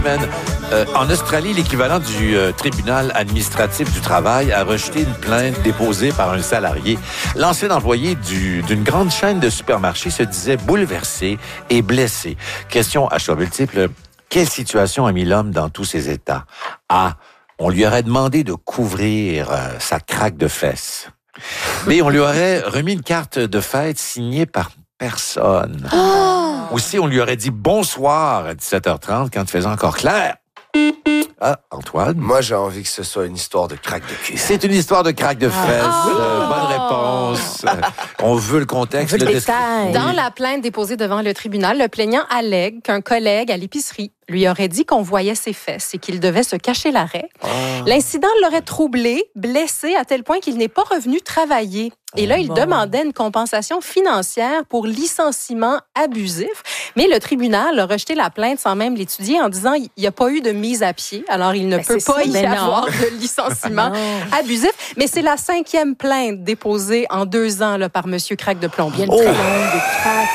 semaine. En Australie, l'équivalent du tribunal administratif du travail a rejeté une plainte déposée par un salarié. L'ancien employé d'une grande chaîne de supermarchés se disait bouleversé et blessé. Question à choix multiple. Quelle situation a mis l'homme dans tous ses états? A. On lui aurait demandé de couvrir sa craque de fesses. B. On lui aurait remis une carte de fête signée par personne. Ou C. On lui aurait dit bonsoir à 17h30 quand il faisait encore clair. Ah, Antoine? Moi, j'ai envie que ce soit une histoire de craque de cul. C'est une histoire de craque de fesses. Bonne réponse. On veut le contexte. Le détail. Dans la plainte déposée devant le tribunal, le plaignant allègue qu'un collègue à l'épicerie lui aurait dit qu'on voyait ses fesses et qu'il devait se cacher l'arrêt. L'incident l'aurait troublé, blessé à tel point qu'il n'est pas revenu travailler. Et là, il demandait une compensation financière pour licenciement abusif. Mais le tribunal a rejeté la plainte sans même l'étudier en disant qu'il n'y a pas eu de mise à pied. Alors, il ne peut pas y avoir de licenciement abusif. Mais c'est la 5e plainte déposée en 2 ans là, par M. Craque de Plombier. Très long de craque.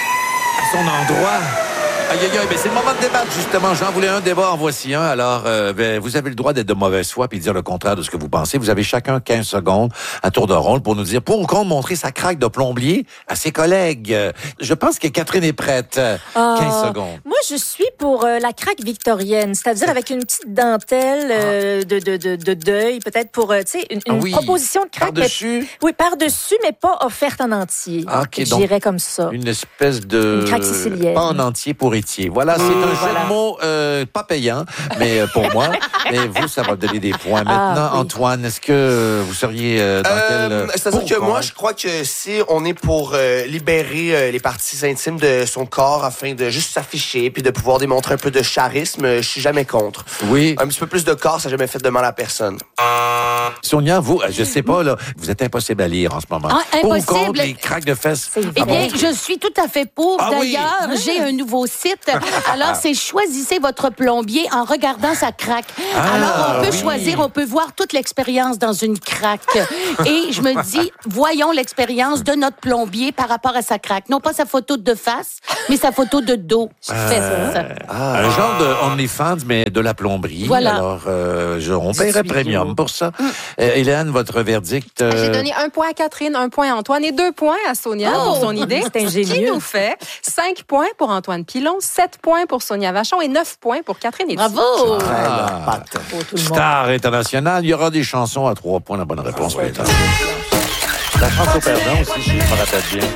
À son endroit. Aïe, aïe, aïe, mais c'est le moment de débattre, justement. J'en voulais un débat, en voici un. Alors, vous avez le droit d'être de mauvaise foi puis de dire le contraire de ce que vous pensez. Vous avez chacun 15 secondes à tour de rôle pour nous dire pour ou contre montrer sa craque de plombier à ses collègues. Je pense que Catherine est prête. 15 secondes. Moi, je suis pour la craque victorienne, c'est-à-dire avec une petite dentelle de deuil, peut-être pour, tu sais, une proposition de craque. Par-dessus? Oui, par-dessus, mais pas offerte en entier. OK, j'irais comme ça. Une espèce de... Une craque sicilienne. Pas en entier pour étier. Voilà, c'est un jeu de mots pas payant, mais pour moi. Mais vous, ça va me donner des points. Maintenant, oui. Antoine, est-ce que vous seriez dans quel... C'est-à-dire que moi, je crois que si on est pour libérer les parties intimes de son corps afin de juste s'afficher puis de pouvoir démontrer un peu de charisme, je suis jamais contre. Oui. Un petit peu plus de corps, ça n'a jamais fait de mal à personne. Sonia, vous, je sais pas, là, vous êtes impossible à lire en ce moment. Pour ou contre les craques de fesses? Eh bien, je suis tout à fait pour. D'ailleurs, j'ai un nouveau site. Alors, c'est choisissez votre plombier en regardant sa craque. Alors, on peut choisir, on peut voir toute l'expérience dans une craque. Et je me dis, voyons l'expérience de notre plombier par rapport à sa craque. Non pas sa photo de face, mais sa photo de dos. Un genre de OnlyFans, mais de la plomberie. Voilà. Alors, on paierait premium pour ça. Hélène, votre verdict? J'ai donné 1 point à Catherine, 1 point à Antoine et 2 points à Sonia pour son idée. C'est ingénieux. Ce qui nous fait 5 points pour Antoine Pilon, 7 points pour Sonia Vachon et 9 points pour Catherine et Bravo! Star international, il y aura des chansons à 3 points, la bonne réponse. La chanson perdant aussi, si je me rappelle bien.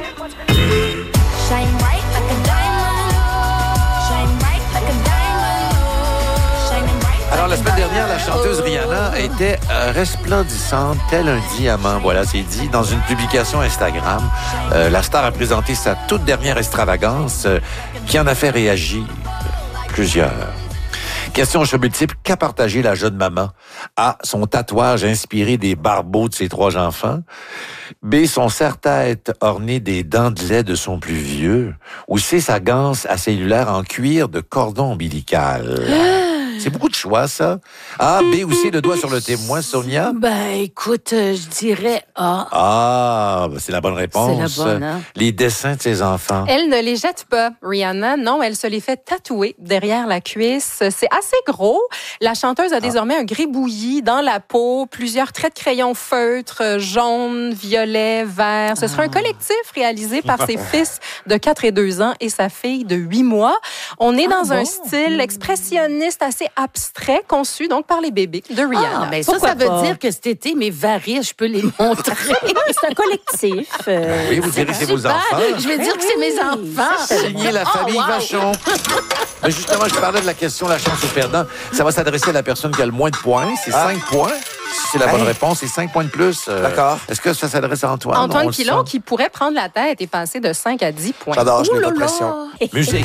Alors, la semaine dernière, la chanteuse Rihanna était resplendissante, tel un diamant. Voilà, c'est dit dans une publication Instagram. La star a présenté sa toute dernière extravagance qui en a fait réagir plusieurs. Question jeu multiple. Qu'a partagé la jeune maman? A. Son tatouage inspiré des barbeaux de ses 3 enfants. B. Son serre-tête orné des dents de lait de son plus vieux. Ou C. Sa ganse à cellulaire en cuir de cordon ombilical. C'est beaucoup de choix, ça. A, B ou C, le doigt sur le témoin, Sonia? Ben, écoute, je dirais A. Ah, c'est la bonne réponse. C'est la bonne, hein? Les dessins de ses enfants. Elle ne les jette pas, Rihanna. Non, elle se les fait tatouer derrière la cuisse. C'est assez gros. La chanteuse a désormais un gribouillis dans la peau, plusieurs traits de crayon feutre, jaune, violet, vert. Ce sera un collectif réalisé par ses fils de 4 et 2 ans et sa fille de 8 mois. On est dans un style expressionniste assez abstrait, conçu donc par les bébés de Rihanna. Ben ça veut dire que cet été, mes varices, je peux les montrer. C'est un collectif. Oui, vous direz que c'est vos enfants. Je vais dire que c'est mes enfants. Signé la famille Vachon. Mais justement, je parlais de la question la chance au perdant. Ça va s'adresser à la personne qui a le moins de points. C'est 5 points. Si c'est la bonne réponse, c'est 5 points de plus. D'accord. Est-ce que ça s'adresse à Antoine? Antoine Pilon, qui pourrait prendre la tête et passer de 5 à 10 points. J'adore, je mets pas de pression. Musique.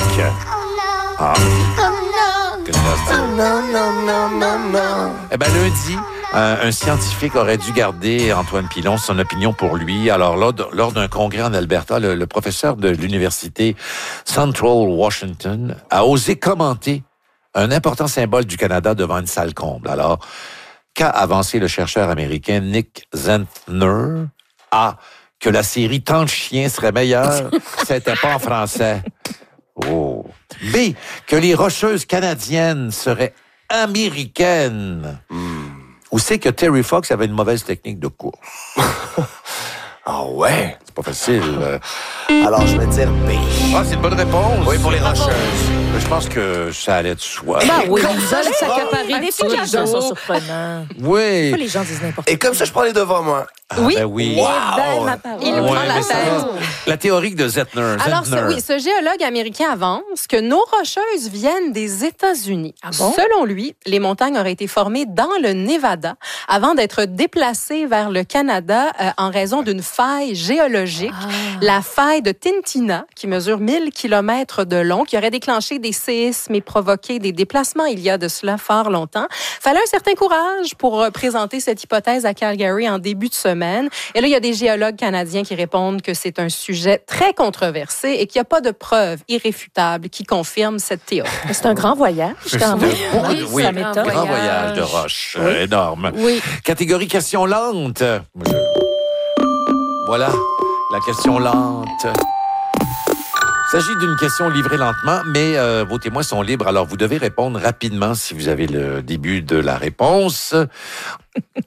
Eh bien, lundi, un scientifique aurait dû garder Antoine Pilon son opinion pour lui. Alors, lors d'un congrès en Alberta, le professeur de l'université Central Washington a osé commenter un important symbole du Canada devant une salle comble. Alors, qu'a avancé le chercheur américain Nick Zentner? A. Que la série Tant de chiens serait meilleure si elle n'était pas en français. Oh. B, que les Rocheuses canadiennes seraient américaines. Ou C, que Terry Fox avait une mauvaise technique de course. Ah ouais? C'est pas facile. Alors, je vais dire B. Ah, c'est une bonne réponse. Oui, pour les Rocheuses. Je pense que ça allait de soi. Oui, vous allez s'accaparer Les filles qui sont surprenants. Oui. Pas les gens disent n'importe Et comme ça, je prends les devants, moi. Oui. Ben oui. quoi. Ma parole. Il prend la mais tête. la théorie de Zettner. Alors, ce géologue américain avance que nos rocheuses viennent des États-Unis. Ah bon? Selon lui, les montagnes auraient été formées dans le Nevada avant d'être déplacées vers le Canada en raison d'une faille géologique, la faille de Tintina, qui mesure 1000 km de long, qui aurait déclenché des séismes et provoqué des déplacements il y a de cela fort longtemps. Fallait un certain courage pour présenter cette hypothèse à Calgary en début de semaine. Et là, il y a des géologues canadiens qui répondent que c'est un sujet très controversé et qu'il n'y a pas de preuves irréfutables qui confirment cette théorie. C'est un grand voyage, quand même. Oui, ça m'étonne. grand voyage de roche. Énorme. Oui. Catégorie question lente. Voilà, la question lente. Il s'agit d'une question livrée lentement, mais vos témoins sont libres, alors vous devez répondre rapidement si vous avez le début de la réponse.